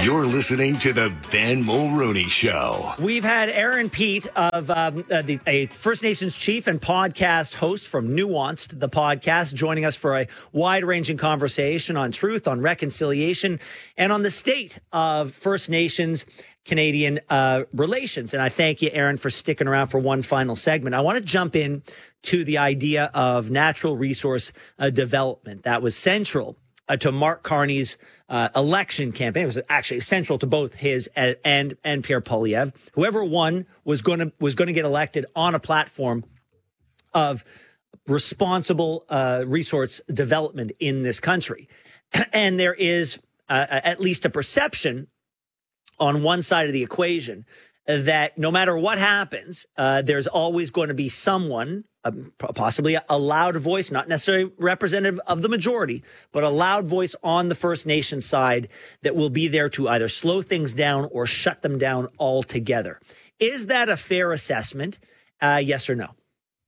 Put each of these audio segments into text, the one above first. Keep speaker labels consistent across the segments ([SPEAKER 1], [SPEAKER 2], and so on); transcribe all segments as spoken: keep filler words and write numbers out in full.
[SPEAKER 1] You're listening to the Ben Mulroney Show.
[SPEAKER 2] We've had Aaron Peat of um, uh, the, a First Nations chief and podcast host from Nuanced, the podcast, joining us for a wide-ranging conversation on truth, on reconciliation, and on the state of First Nations Canadian uh, relations. And I thank you, Aaron, for sticking around for one final segment. I want to jump in to the idea of natural resource uh, development. That was central uh, to Mark Carney's uh, election campaign. It was actually central to both his and and, and Pierre Poilievre. Whoever won was going to was going to get elected on a platform of responsible uh, resource development in this country. And there is uh, at least a perception on one side of the equation that no matter what happens, uh, there's always going to be someone, uh, possibly a loud voice, not necessarily representative of the majority, but a loud voice on the First Nation side that will be there to either slow things down or shut them down altogether. Is that a fair assessment? Uh, yes or no?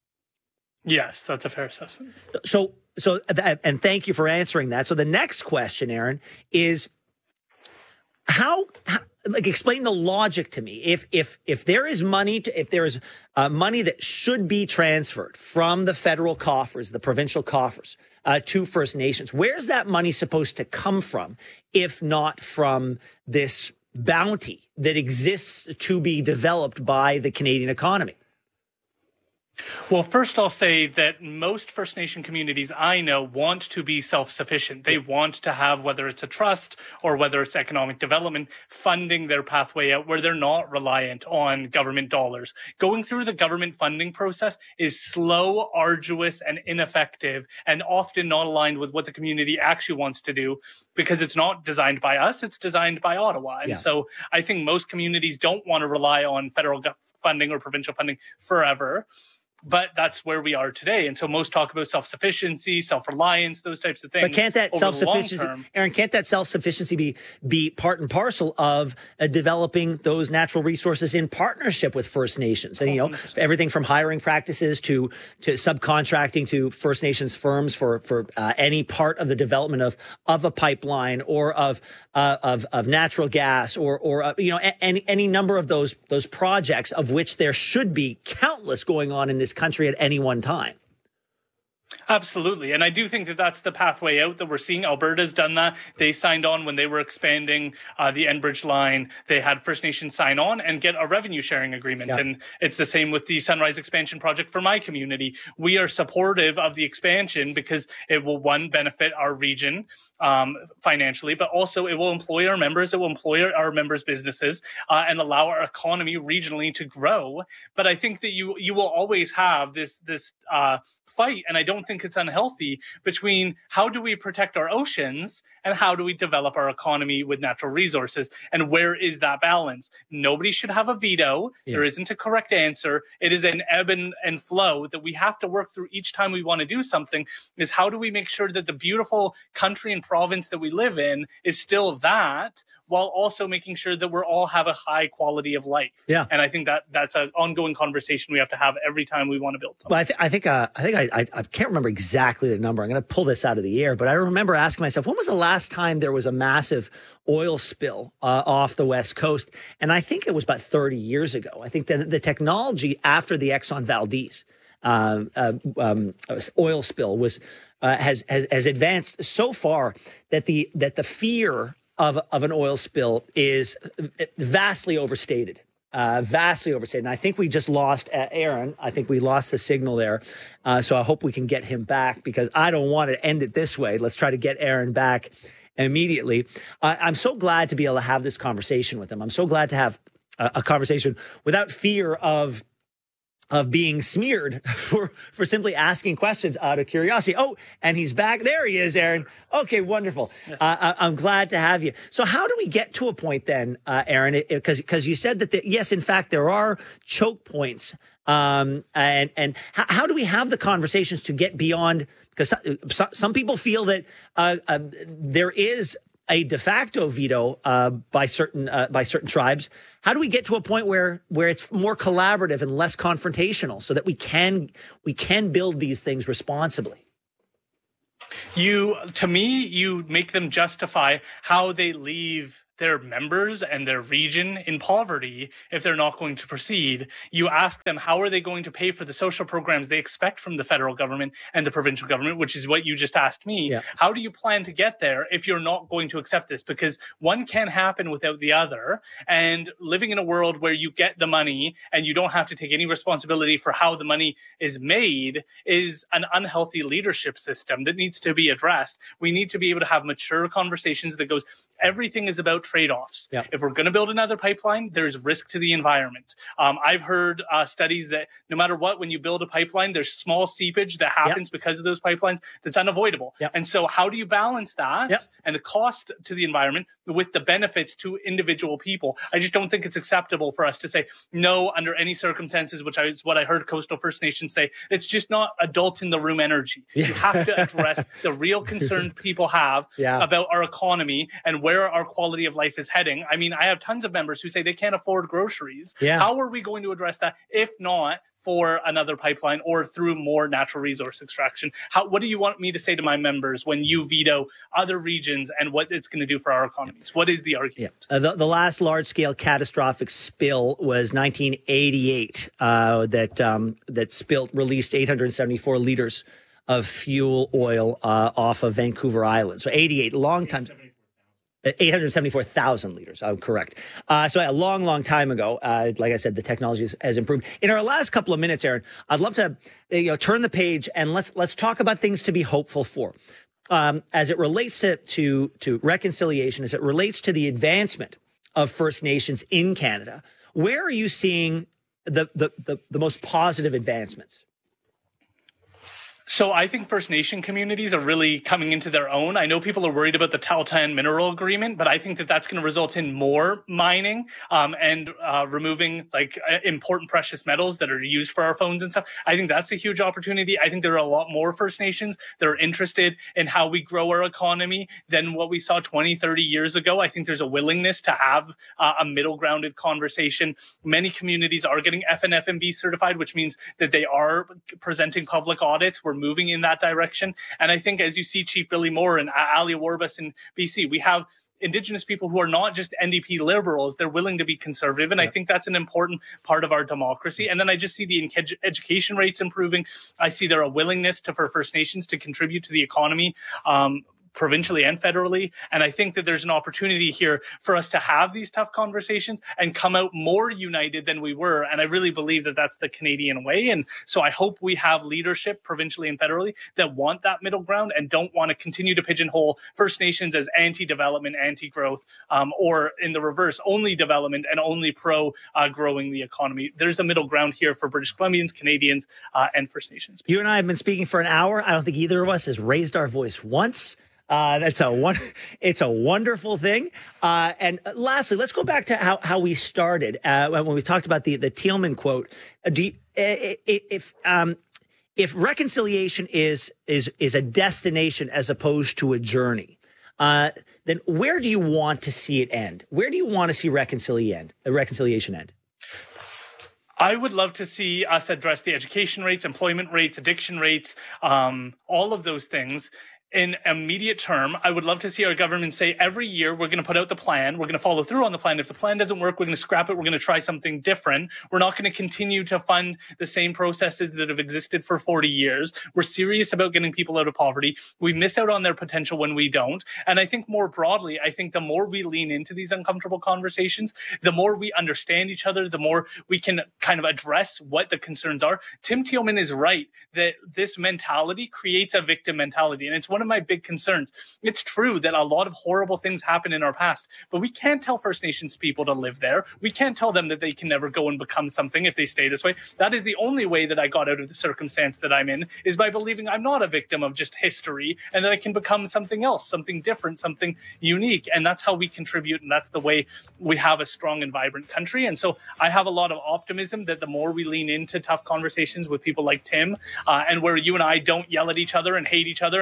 [SPEAKER 3] Yes, that's a fair assessment.
[SPEAKER 2] So, so, and thank you for answering that. So the next question, Aaron, is how, how like, explain the logic to me. If if if there is money, to, if there is uh, money that should be transferred from the federal coffers, the provincial coffers, uh, to First Nations, where's that money supposed to come from, if not from this bounty that exists to be developed by the Canadian economy?
[SPEAKER 3] Well, first I'll say that most First Nation communities I know want to be self-sufficient. They want to have, whether it's a trust or whether it's economic development, funding their pathway out where they're not reliant on government dollars. Going through the government funding process is slow, arduous, and ineffective, and often not aligned with what the community actually wants to do, because it's not designed by us, it's designed by Ottawa. And yeah. so I think most communities don't want to rely on federal funding or provincial funding forever. But that's where we are today. And so most talk about self-sufficiency, self-reliance, those types of things.
[SPEAKER 2] But can't that self-sufficiency, Aaron, can't that self-sufficiency be be part and parcel of uh, developing those natural resources in partnership with First Nations? And, you know, everything from hiring practices to to subcontracting to First Nations firms for for uh, any part of the development of of a pipeline or of uh, of of natural gas or or uh, you know a- any any number of those those projects, of which there should be countless going on in this country at any one time.
[SPEAKER 3] Absolutely. And I do think that that's the pathway out that we're seeing. Alberta's done that. They signed on when they were expanding uh, the Enbridge line. They had First Nations sign on and get a revenue sharing agreement. Yeah. And it's the same with the Sunrise expansion project for my community. We are supportive of the expansion because it will, one, benefit our region um, financially, but also it will employ our members. It will employ our members' businesses uh, and allow our economy regionally to grow. But I think that you you will always have this, this uh, fight, and I don't think it's unhealthy, between how do we protect our oceans and how do we develop our economy with natural resources, and where is that balance? Nobody should have a veto. Yeah. There isn't a correct answer. It is an ebb and, and flow that we have to work through each time we want to do something. Is how do we make sure that the beautiful country and province that we live in is still that, while also making sure that we all have a high quality of life.
[SPEAKER 2] Yeah.
[SPEAKER 3] And I think that that's an ongoing conversation we have to have every time we want to build something.
[SPEAKER 2] Well, I, th- I think uh, I think I, I I can't remember exactly the number. I'm going to pull this out of the air, but I remember asking myself, when was the last time there was a massive oil spill uh, off the West Coast? And I think it was about thirty years ago. I think that the technology after the Exxon Valdez uh, uh, um, oil spill was uh, has, has has advanced so far that the that the fear of of an oil spill is vastly overstated. Uh, vastly overstated. And I think we just lost uh, Aaron. I think we lost the signal there. Uh, so I hope we can get him back, because I don't want to end it this way. Let's try to get Aaron back immediately. Uh, I'm so glad to be able to have this conversation with him. I'm so glad to have a, a conversation without fear of of being smeared for, for simply asking questions out of curiosity. Oh, and he's back. There he is, Aaron. Okay, wonderful. Yes. Uh, I, I'm glad to have you. So how do we get to a point then, uh, Aaron? Because because you said that, the, yes, in fact, there are choke points. Um, and and how, how do we have the conversations to get beyond? Because some, some people feel that uh, uh, there is a de facto veto uh, by certain uh, by certain tribes. How do we get to a point where where it's more collaborative and less confrontational, so that we can we can build these things responsibly?
[SPEAKER 3] You, to me, you make them justify how they leave their members and their region in poverty if they're not going to proceed. You ask them, how are they going to pay for the social programs they expect from the federal government and the provincial government, which is what you just asked me.
[SPEAKER 2] Yeah.
[SPEAKER 3] How do you plan to get there if you're not going to accept this? Because one can't happen without the other. And living in a world where you get the money and you don't have to take any responsibility for how the money is made is an unhealthy leadership system that needs to be addressed. We need to be able to have mature conversations that goes, everything is about trade-offs.
[SPEAKER 2] Yeah.
[SPEAKER 3] If we're going to build another pipeline, there's risk to the environment. Um, I've heard uh, studies that no matter what, when you build a pipeline, there's small seepage that happens yeah. because of those pipelines that's unavoidable. Yeah. And so how do you balance that yeah. and the cost to the environment with the benefits to individual people? I just don't think it's acceptable for us to say, no, under any circumstances, which is what I heard Coastal First Nations say, it's just not adult in the room energy. Yeah. You have to address the real concerns people have yeah. about our economy and where our quality of life is heading. I mean, I have tons of members who say they can't afford groceries. Yeah. How are we going to address that if not for another pipeline or through more natural resource extraction? How, what do you want me to say to my members when you veto other regions and what it's going to do for our economies? What is the argument?
[SPEAKER 2] Yeah. Uh, the, the last large-scale catastrophic spill was nineteen eighty-eight uh, that um, that spilled, released eight hundred seventy-four liters of fuel oil uh, off of Vancouver Island. So eighty-eight, long time. eight hundred seventy-four thousand liters. I'm correct. Uh, so a long, long time ago, uh, like I said, the technology has, has improved. In our last couple of minutes, Aaron, I'd love to you know turn the page and let's let's talk about things to be hopeful for, um, as it relates to to to reconciliation, as it relates to the advancement of First Nations in Canada. Where are you seeing the the the, the most positive advancements?
[SPEAKER 3] So I think First Nation communities are really coming into their own. I know people are worried about the Tahltan mineral agreement, but I think that that's going to result in more mining um, and uh, removing like uh, important precious metals that are used for our phones and stuff. I think that's a huge opportunity. I think there are a lot more First Nations that are interested in how we grow our economy than what we saw twenty, thirty years ago. I think there's a willingness to have uh, a middle grounded conversation. Many communities are getting F N F M B certified, which means that they are presenting public audits. We're moving in that direction. And I think as you see Chief Billy Moore and Alia Warbus in B C, we have Indigenous people who are not just N D P liberals, they're willing to be conservative. And yeah. I think that's an important part of our democracy. And then I just see the ed- education rates improving. I see there a willingness to for First Nations to contribute to the economy, um, provincially and federally. And I think that there's an opportunity here for us to have these tough conversations and come out more united than we were. And I really believe that that's the Canadian way. And so I hope we have leadership provincially and federally that want that middle ground and don't want to continue to pigeonhole First Nations as anti-development, anti-growth, um, or in the reverse, only development and only pro uh, growing the economy. There's a middle ground here for British Columbians, Canadians, uh, and First Nations.
[SPEAKER 2] You and I have been speaking for an hour. I don't think either of us has raised our voice once. Uh, that's a one. It's a wonderful thing. Uh, and lastly, let's go back to how, how we started uh, when we talked about the the Thielman quote. Uh, do you, if um, if reconciliation is is is a destination as opposed to a journey, uh, then where do you want to see it end? Where do you want to see reconciliation end? A reconciliation end?
[SPEAKER 3] I would love to see us address the education rates, employment rates, addiction rates, um, all of those things. In immediate term, I would love to see our government say every year we're going to put out the plan. We're going to follow through on the plan. If the plan doesn't work, we're going to scrap it. We're going to try something different. We're not going to continue to fund the same processes that have existed for forty years. We're serious about getting people out of poverty. We miss out on their potential when we don't. And I think more broadly, I think the more we lean into these uncomfortable conversations, the more we understand each other, the more we can kind of address what the concerns are. Tim Thielman is right that this mentality creates a victim mentality. And it's one of my big concerns. It's true that a lot of horrible things happen in our past, but we can't tell First Nations people to live there. We can't tell them that they can never go and become something if they stay this way. That is the only way that I got out of the circumstance that I'm in, is by believing I'm not a victim of just history and that I can become something else, something different, something unique. And that's how we contribute. And that's the way we have a strong and vibrant country. And so I have a lot of optimism that the more we lean into tough conversations with people like Tim, uh, and where you and I don't yell at each other and hate each other, and I don't call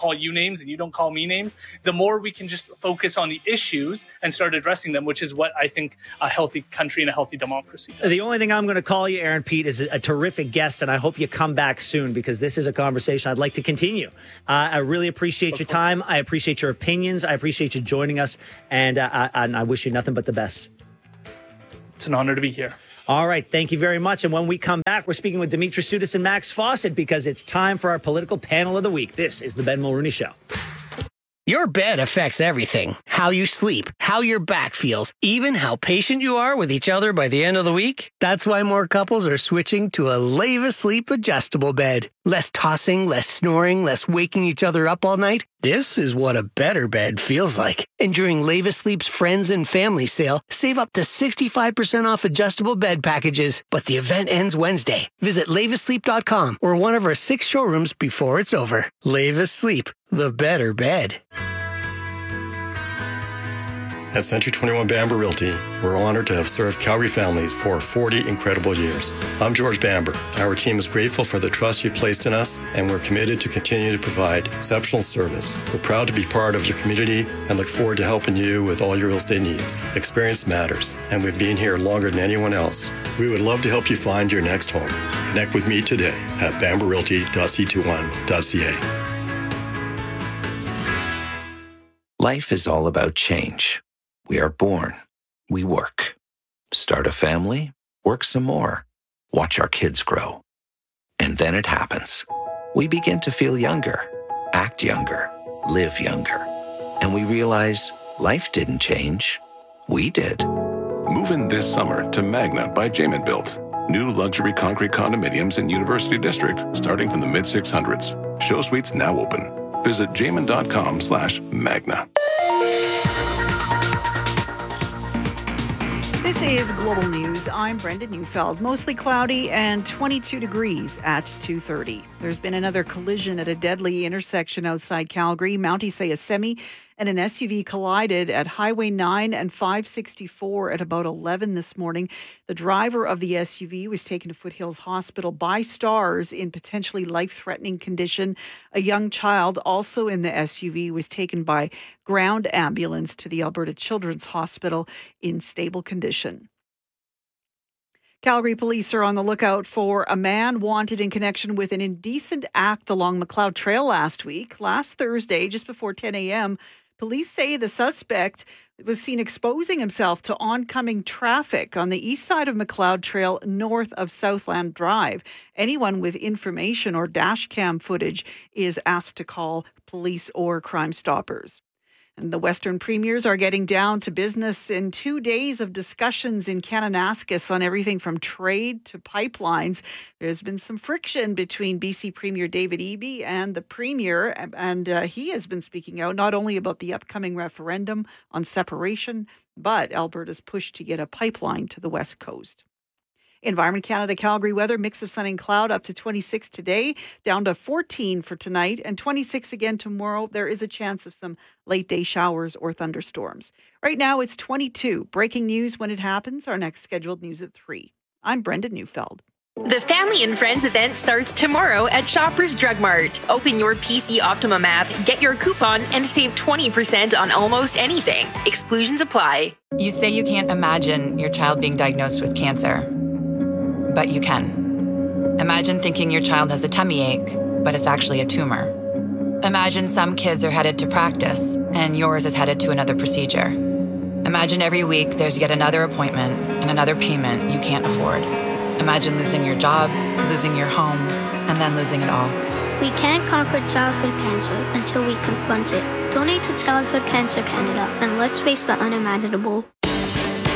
[SPEAKER 3] call you names and you don't call me names, the more we can just focus on the issues and start addressing them, which is what I think a healthy country and a healthy democracy does.
[SPEAKER 2] The only thing I'm going to call you, Aaron Pete, is a, a terrific guest, and I hope you come back soon because this is a conversation I'd like to continue. Uh, I really appreciate your time. I appreciate your opinions. I appreciate you joining us, and, uh, I, and I wish you nothing but the best.
[SPEAKER 3] It's an honor to be here.
[SPEAKER 2] All right. Thank you very much. And when we come back, we're speaking with Dimitri Soudis and Max Fawcett because it's time for our political panel of the week. This is the Ben Mulrooney Show.
[SPEAKER 4] Your bed affects everything. How you sleep, how your back feels, even how patient you are with each other by the end of the week. That's why more couples are switching to a Leva Sleep adjustable bed. Less tossing, less snoring, less waking each other up all night. This is what a better bed feels like. And during Leva Sleep's Friends and Family Sale, save up to sixty-five percent off adjustable bed packages. But the event ends Wednesday. Visit leva sleep dot com or one of our six showrooms before it's over. Leva Sleep, the better bed.
[SPEAKER 5] At Century twenty-one Bamber Realty, we're honored to have served Calgary families for forty incredible years. I'm George Bamber. Our team is grateful for the trust you've placed in us, and we're committed to continue to provide exceptional service. We're proud to be part of your community and look forward to helping you with all your real estate needs. Experience matters, and we've been here longer than anyone else. We would love to help you find your next home. Connect with me today at bamber realty dot c twenty-one dot c a.
[SPEAKER 6] Life is all about change. We are born, we work, start a family, work some more, watch our kids grow. And then it happens. We begin to feel younger, act younger, live younger. And we realize life didn't change. We did.
[SPEAKER 7] Move in this summer to Magna by Jamin Built. New luxury concrete condominiums in University District starting from the mid six hundreds. Show suites now open. Visit jamin.com slash magna.
[SPEAKER 8] This is Global News. I'm Brenda Neufeld. Mostly cloudy and twenty-two degrees at two thirty. There's been another collision at a deadly intersection outside Calgary. Mounties say a semi and an S U V collided at Highway nine and five sixty-four at about eleven this morning. The driver of the S U V was taken to Foothills Hospital by Stars in potentially life-threatening condition. A young child also in the S U V was taken by ground ambulance to the Alberta Children's Hospital in stable condition. Calgary police are on the lookout for a man wanted in connection with an indecent act along Macleod Trail last week. Last Thursday, just before ten a.m., police say the suspect was seen exposing himself to oncoming traffic on the east side of Macleod Trail north of Southland Drive. Anyone with information or dash cam footage is asked to call police or Crime Stoppers. And the Western premiers are getting down to business in two days of discussions in Kananaskis on everything from trade to pipelines. There's been some friction between B C Premier David Eby and the Premier, and uh, he has been speaking out not only about the upcoming referendum on separation, but Alberta's push to get a pipeline to the West Coast. Environment Canada Calgary weather, mix of sun and cloud, up to twenty-six today, down to fourteen for tonight, and twenty-six again tomorrow. There is a chance of some late day showers or thunderstorms. Right now it's twenty-two. Breaking news when it happens. Our next scheduled news at three. I'm Brenda Neufeld.
[SPEAKER 9] The Family and Friends event starts tomorrow at Shoppers Drug Mart. Open your P C Optimum app, get your coupon, and save twenty percent on almost anything. Exclusions apply.
[SPEAKER 10] You say you can't imagine your child being diagnosed with cancer. But you can. Imagine thinking your child has a tummy ache, but it's actually a tumor. Imagine some kids are headed to practice, and yours is headed to another procedure. Imagine every week there's yet another appointment and another payment you can't afford. Imagine losing your job, losing your home, and then losing it all.
[SPEAKER 11] We can't conquer childhood cancer until we confront it. Donate to Childhood Cancer Canada, and let's face the unimaginable.